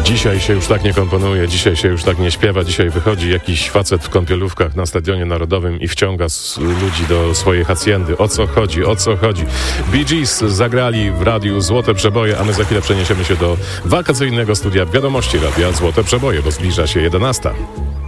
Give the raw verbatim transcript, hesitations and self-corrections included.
Dzisiaj się już tak nie komponuje, dzisiaj się już tak nie śpiewa, dzisiaj wychodzi jakiś facet w kąpielówkach na Stadionie Narodowym i wciąga z ludzi do swojej haciendy. O co chodzi, o co chodzi? Bee Gees zagrali w radiu Złote Przeboje, a my za chwilę przeniesiemy się do wakacyjnego studia Wiadomości Radia Złote Przeboje, bo zbliża się jedenasta.